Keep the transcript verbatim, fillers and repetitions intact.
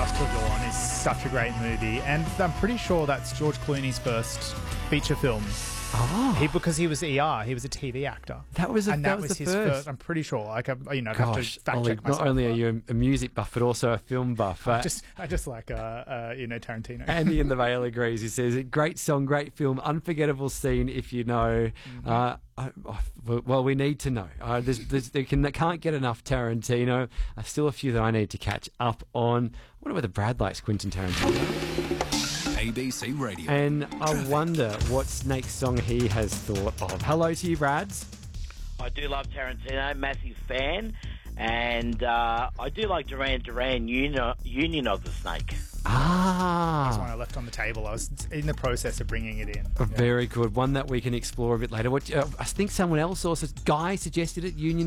Dusk Till Dawn is such a great movie, and I'm pretty sure that's George Clooney's first feature film. Oh, he, because he was E R, he was a T V actor. That was a, and that, that was, was the his first. first. I'm pretty sure. Like, I, you know, I Gosh, have to fact Ollie, check myself. not only are you a music buff, but also a film buff. I Uh, just, I just like, uh, uh, you know, Tarantino. Andy in the Vale agrees. He says, great song, great film, unforgettable scene if you know. Mm-hmm. uh, I, I, well, we need to know. Uh, there's, there's, they, can, they can't get enough Tarantino. Uh, still a few that I need to catch up on. I wonder whether Brad likes Quentin Tarantino. A B C Radio. And I wonder what next song he has thought of. Hello to you, Brads. I do love Tarantino, massive fan. And uh, I do like Duran Duran, Union, Union of the Snake. Ah. That's one I left on the table. I was in the process of bringing it in. Yeah. Very good. One that we can explore a bit later. What, uh, I think someone else also, Guy suggested it, Union